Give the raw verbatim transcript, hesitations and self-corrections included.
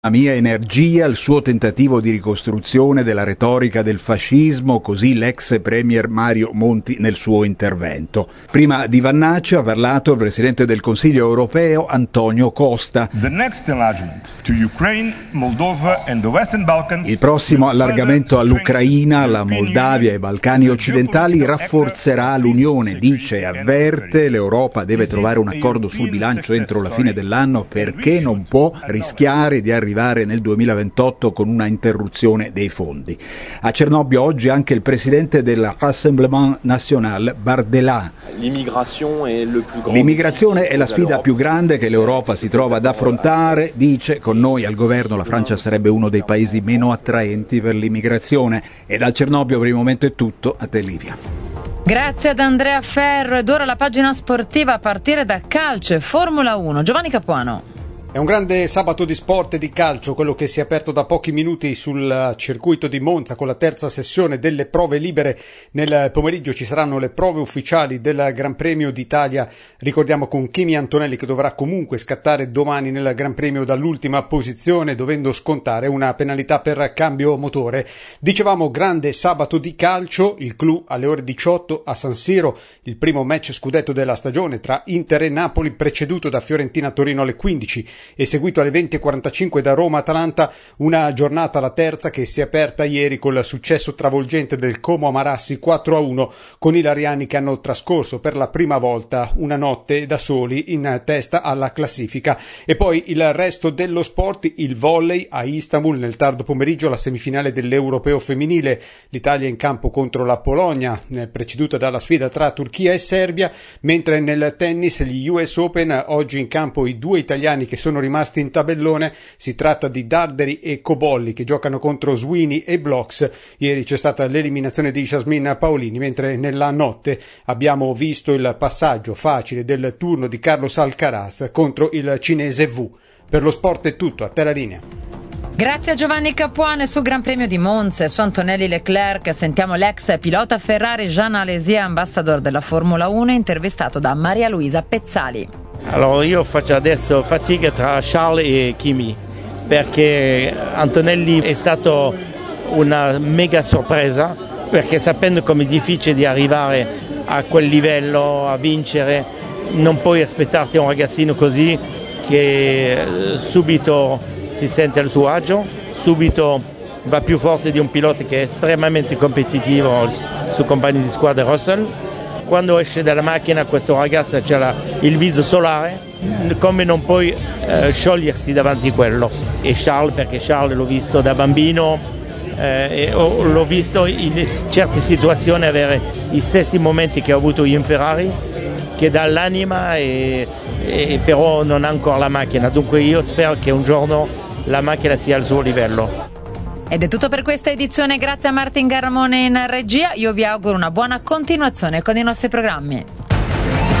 La mia energia, il suo tentativo di ricostruzione della retorica del fascismo, così l'ex premier Mario Monti nel suo intervento. Prima di Vannacci ha parlato il presidente del Consiglio europeo Antonio Costa. The next enlargement to Ukraine, Moldova and the Western Balkans. Il prossimo allargamento all'Ucraina, alla Moldavia e ai Balcani occidentali rafforzerà l'Unione, dice e avverte. L'Europa deve trovare un accordo sul bilancio entro la fine dell'anno perché non può rischiare di arrivare arrivare nel duemilaventotto con una interruzione dei fondi. A Cernobbio oggi anche il presidente del Rassemblement National, Bardella. L'immigrazione è la sfida più grande che l'Europa si trova ad affrontare, dice. Con noi al governo la Francia sarebbe uno dei paesi meno attraenti per l'immigrazione. E da Cernobbio per il momento è tutto, a te Livia. Grazie ad Andrea Ferro ed ora la pagina sportiva a partire da calcio e Formula uno. Giovanni Capuano. È un grande sabato di sport e di calcio, quello che si è aperto da pochi minuti sul circuito di Monza con la terza sessione delle prove libere. Nel pomeriggio ci saranno le prove ufficiali del Gran Premio d'Italia, ricordiamo con Kimi Antonelli che dovrà comunque scattare domani nel Gran Premio dall'ultima posizione dovendo scontare una penalità per cambio motore. Dicevamo grande sabato di calcio, il clou alle ore diciotto a San Siro, il primo match scudetto della stagione tra Inter e Napoli preceduto da Fiorentina-Torino alle quindici. E seguito alle venti e quarantacinque da Roma-Atalanta, una giornata la terza che si è aperta ieri col successo travolgente del Como a Marassi quattro a uno con i lariani che hanno trascorso per la prima volta una notte da soli in testa alla classifica. E poi il resto dello sport, il volley a Istanbul nel tardo pomeriggio, la semifinale dell'Europeo femminile, l'Italia in campo contro la Polonia, preceduta dalla sfida tra Turchia e Serbia, mentre nel tennis gli U S Open, oggi in campo i due italiani che sono sono rimasti in tabellone. Si tratta di Darderi e Cobolli che giocano contro Sweeney e Blocks. Ieri c'è stata l'eliminazione di Jasmine Paolini, mentre nella notte abbiamo visto il passaggio facile del turno di Carlos Alcaraz contro il cinese Wu. Per lo sport è tutto, a te la linea. Grazie a Giovanni Capuane. Sul Gran Premio di Monza, su Antonelli Leclerc, sentiamo l'ex pilota Ferrari Jean Alesi, ambassador della Formula uno, intervistato da Maria Luisa Pezzali. Allora io faccio adesso fatica tra Charles e Kimi perché Antonelli è stato una mega sorpresa, perché sapendo come è difficile di arrivare a quel livello, a vincere, non puoi aspettarti un ragazzino così che subito si sente al suo agio, subito va più forte di un pilota che è estremamente competitivo, il suo compagno di squadra Russell. Quando esce dalla macchina questo ragazzo c'ha la, il viso solare, come non puoi eh, sciogliersi davanti a quello. E Charles, perché Charles l'ho visto da bambino, eh, e ho, l'ho visto in certe situazioni avere gli stessi momenti che ho avuto io in Ferrari, che dà l'anima e, e però non ha ancora la macchina. Dunque io spero che un giorno la macchina sia al suo livello. Ed è tutto per questa edizione, grazie a Martin Garramone in regia, io vi auguro una buona continuazione con i nostri programmi.